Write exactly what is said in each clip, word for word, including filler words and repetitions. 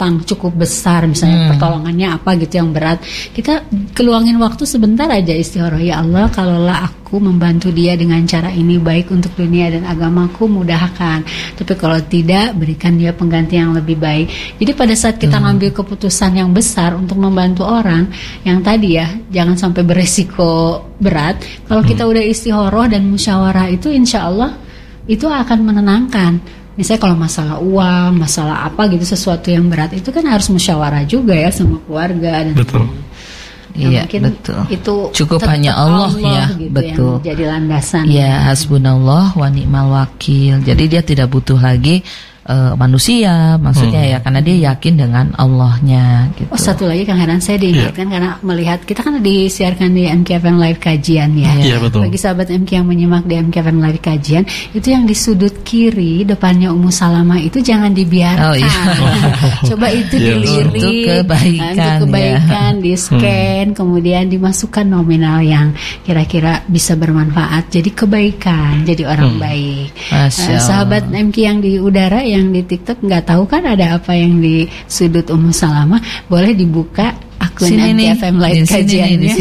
utang cukup besar, misalnya hmm. pertolongannya apa gitu yang berat, kita keluangin waktu sebentar aja istikharah. Ya Allah, kalaulah aku membantu dia dengan cara ini baik untuk dunia dan agamaku, mudahkan. Tapi kalau tidak, berikan dia pengganti yang lebih baik. Jadi pada saat kita hmm. ngambil keputusan yang besar untuk membantu orang, yang tadi ya, jangan sampai beresiko berat. Kalau hmm. kita udah istikharah dan musyawarah, itu insya Allah itu akan menenangkan. Misalnya kalau masalah uang, masalah apa gitu, sesuatu yang berat, itu kan harus musyawarah juga ya sama keluarga dan betul. Iya, betul. Itu cukup hanya Allah, Allah ya, gitu, betul. Yang jadi landasan. Ya, hasbunallah wa ni'mal wakil. Jadi dia tidak butuh lagi uh, manusia, maksudnya hmm. ya, karena dia yakin dengan Allahnya gitu. Oh, satu lagi Kang Heran, saya diingatkan yeah. karena melihat kita kan disiarkan di M K F M Live kajian ya. Iya, yeah, betul. Bagi sahabat M K yang menyimak di M K F M Live kajian, itu yang di sudut kiri depannya Ummu Salamah itu jangan dibiarkan. Oh, iya. Coba itu yeah, dilirik untuk kebaikan, untuk kebaikan ya. Di scan, hmm. kemudian dimasukkan nominal yang kira-kira bisa bermanfaat. Jadi kebaikan, jadi orang hmm. baik. Uh, sahabat M K yang di udara, yang di TikTok nggak tahu kan ada apa yang di sudut Ummu Salamah, boleh dibuka akun M K F M Live kajiannya.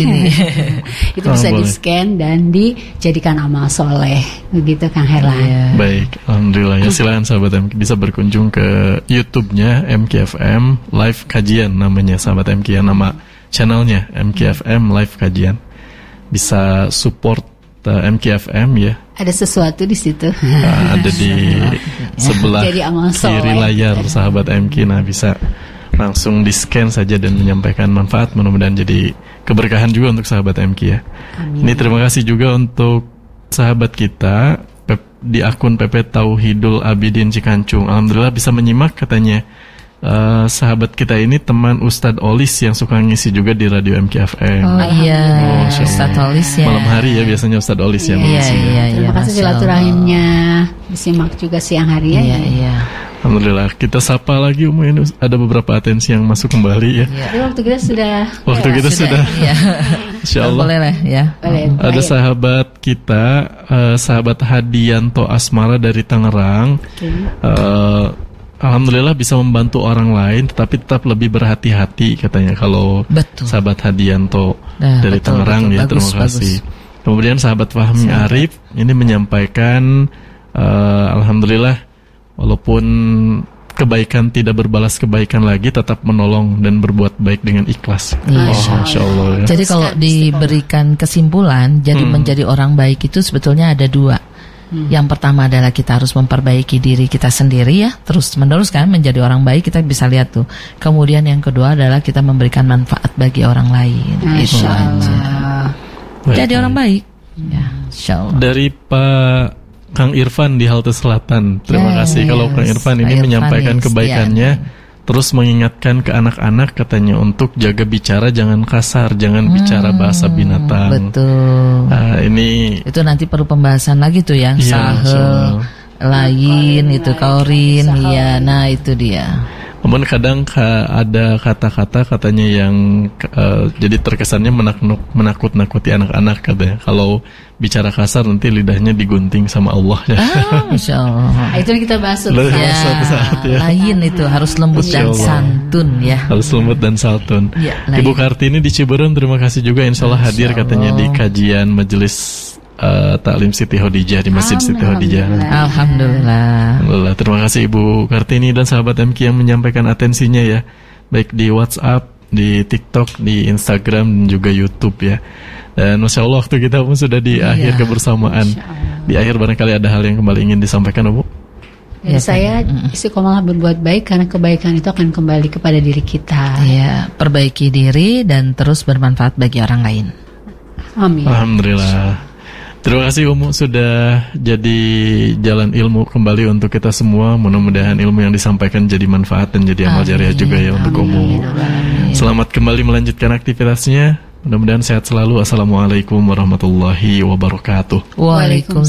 Itu oh, bisa di scan dan dijadikan amal soleh, begitu Kang Herlan. Yeah. Baik, alhamdulillah ya. Silakan sahabat M K bisa berkunjung ke YouTube-nya M K F M Live Kajian, namanya sahabat M K ya, nama channelnya M K F M Live Kajian. Bisa support uh, M K F M ya. Ada sesuatu di situ. Uh, ada di sebelah kiri layar sahabat M K. Nah, bisa langsung di scan saja dan menyampaikan manfaat, mudah-mudahan jadi keberkahan juga untuk sahabat M K ya. Amin. Ini terima kasih juga untuk sahabat kita di akun P P Tauhidul Abidin Cikancung. Alhamdulillah bisa menyimak katanya. Uh, sahabat kita ini teman Ustadz Olis yang suka ngisi juga di radio M K F M. Oh iya, oh, Ustadz Olis ya. Malam hari ya biasanya Ustadz Olis iya, yang mengisi. Iya, iya, iya. Terima kasih silaturahimnya. Disimak juga siang hari ya. Iya, iya. Alhamdulillah. Kita sapa lagi Umu, ini ada beberapa atensi yang masuk kembali ya. Iya. Jadi waktu kita sudah. Waktu ya, kita sudah. Iya. Insyaallah. Boleh lah ya. Boleh, ada sahabat kita, uh, sahabat Hadianto Asmara dari Tangerang. Okay. Uh, Alhamdulillah bisa membantu orang lain, tetapi tetap lebih berhati-hati katanya kalau betul. Sahabat Hadianto nah, dari betul, Tangerang betul. Ya bagus, terima kasih. Bagus. Kemudian sahabat Fahmi sahabat. Arif ini menyampaikan uh, Alhamdulillah walaupun kebaikan tidak berbalas kebaikan lagi, tetap menolong dan berbuat baik dengan ikhlas. Iya. Oh, Masya Allah. Ya. Jadi kalau diberikan kesimpulan, jadi hmm. menjadi orang baik itu sebetulnya ada dua. Hmm. Yang pertama adalah kita harus memperbaiki diri kita sendiri ya, terus menerus kan menjadi orang baik, kita bisa lihat tuh. Kemudian yang kedua adalah kita memberikan manfaat bagi orang lain. Itu aja. Jadi orang baik. Ya, insyaallah. Dari Pak Kang Irfan di Halte Selatan. Terima yes, kasih kalau Kang Irfan ini Irfan menyampaikan is, kebaikannya. Ya. Terus mengingatkan ke anak-anak katanya untuk jaga bicara, jangan kasar, jangan hmm, bicara bahasa binatang. Betul. Nah, ini itu nanti perlu pembahasan lagi tuh yang ya, sahe, lain oh, itu kaurin, iya. Nah itu dia. Namun kadang ka, ada kata-kata katanya yang uh, jadi terkesannya menakut, menakut-nakuti anak-anak katanya. Kalau bicara kasar nanti lidahnya digunting sama Allah ya. Ah, Masya Allah. Itu kita bahas suatu ya, saat ya. Lain itu harus lembut dan santun ya. Harus lembut dan santun. Ya, Ibu Kartini di Ciberem terima kasih juga, insya Allah hadir katanya di kajian majelis Uh, Taklim Siti Khadijah di Masjid Siti Khadijah. Alhamdulillah. Alhamdulillah. Terima kasih Ibu Kartini dan sahabat M K yang menyampaikan atensinya ya, baik di WhatsApp, di TikTok, di Instagram dan juga YouTube ya. Dan Masya Allah waktu kita pun sudah di iya, akhir kebersamaan. Di akhir barangkali ada hal yang kembali ingin disampaikan Bu. Ya, saya istiqomah berbuat baik karena kebaikan itu akan kembali kepada diri kita. Ya, perbaiki diri dan terus bermanfaat bagi orang lain. Amin. Alhamdulillah. Terima kasih Umu sudah jadi jalan ilmu kembali untuk kita semua. Mudah-mudahan ilmu yang disampaikan jadi manfaat dan jadi amal jariah juga ya untuk Umu. Selamat kembali melanjutkan aktivitasnya. Mudah-mudahan sehat selalu. Assalamualaikum warahmatullahi wabarakatuh. Waalaikumsalam.